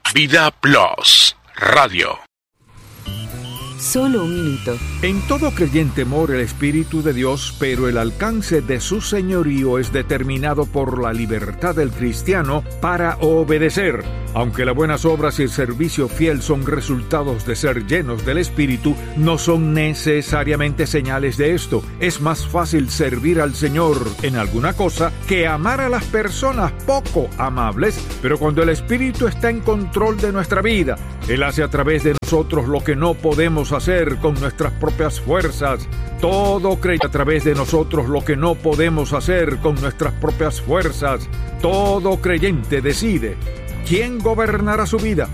Vida Plus Radio. Solo un minuto. En todo creyente mora el Espíritu de Dios, pero el alcance de su señorío es determinado por la libertad del cristiano para obedecer. Aunque las buenas obras y el servicio fiel son resultados de ser llenos del Espíritu, no son necesariamente señales de esto. Es más fácil servir al Señor en alguna cosa que amar a las personas poco amables, pero cuando el Espíritu está en control de nuestra vida, Él hace a través de nosotros lo que no podemos hacer con nuestras propias fuerzas. Todo creyente a través de nosotros lo que no podemos hacer con nuestras propias fuerzas. Todo creyente decide quién gobernará su vida.